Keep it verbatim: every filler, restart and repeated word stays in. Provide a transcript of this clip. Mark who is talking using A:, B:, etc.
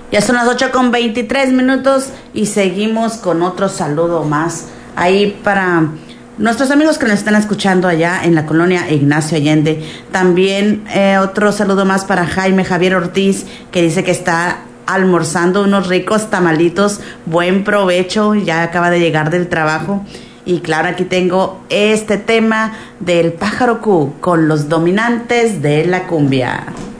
A: Ya son las ocho con veintitrés minutos y seguimos con otro saludo más ahí para nuestros amigos que nos están escuchando allá en la colonia Ignacio Allende. También eh, otro saludo más para Jaime Javier Ortiz, que dice que está almorzando unos ricos tamalitos. Buen provecho, ya acaba de llegar del trabajo. Y claro, aquí tengo este tema del Pájaro Q con los dominantes de la cumbia.